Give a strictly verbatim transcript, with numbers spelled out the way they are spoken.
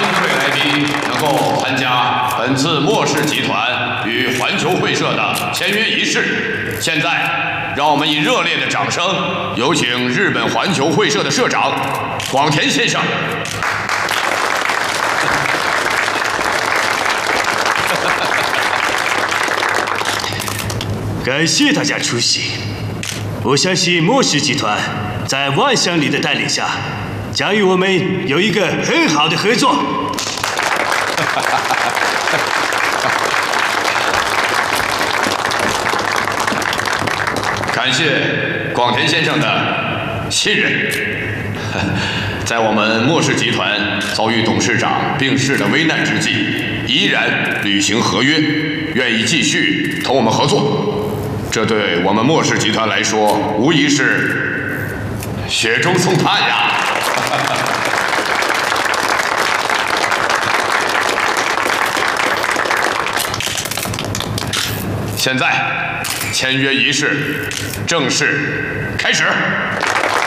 各位来宾能够参加本次莫氏集团与环球会社的签约仪式。现在，让我们以热烈的掌声，有请日本环球会社的社长广田先生。 感谢大家出席。我相信莫氏集团在万祥里的带领下，将与我们有一个很好的合作。 感谢广田先生的信任。在我们莫氏集团遭遇董事长病逝的危难之际，依然履行合约，愿意继续同我们合作，这对我们莫氏集团来说，无疑是雪中送炭呀！现在，签约仪式正式开始。